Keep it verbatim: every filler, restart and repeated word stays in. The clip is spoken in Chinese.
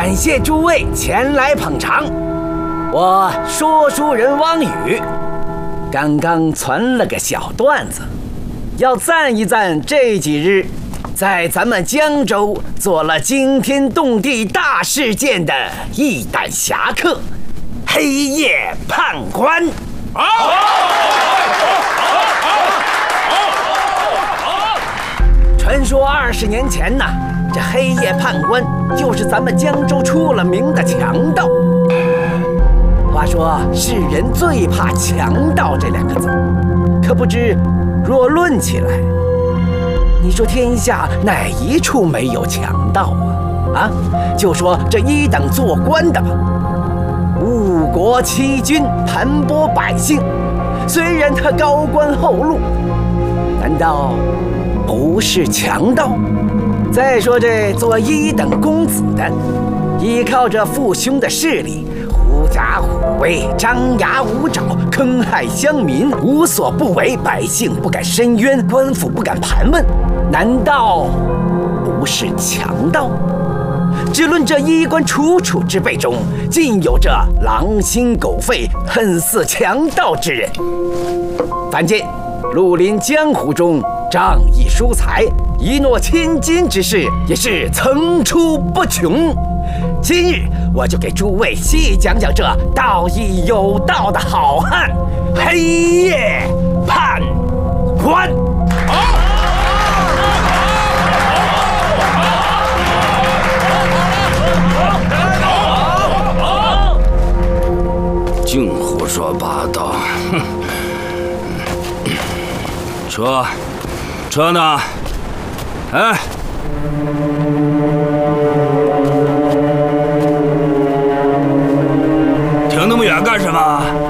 感谢诸位前来捧场。我说书人汪宇，刚刚传了个小段子，要赞一赞这几日在咱们江州做了惊天动地大事件的一胆侠客——黑夜判官。好，传说二十年前呢，这黑夜判官就是咱们江州出了名的强盗。话说世人最怕强盗这两个字，可不知若论起来，你说天下哪一处没有强盗啊？啊，就说这一等做官的吧，误国欺君，盘剥百姓，虽然他高官厚禄，难道不是强盗？再说这做一等公子的，依靠着父兄的势力，狐假虎威，张牙舞爪，坑害乡民，无所不为，百姓不敢申冤，官府不敢盘问，难道不是强盗？只论这衣冠楚楚之辈中，尽有这狼心狗肺、恨似强盗之人。凡见绿林江湖中仗义疏财、一诺千金之事，也是层出不穷。今日我就给诸位细讲讲这道义有道的好汉——黑夜判官。 净胡说八道！哼！车，车呢？哎！停那么远干什么？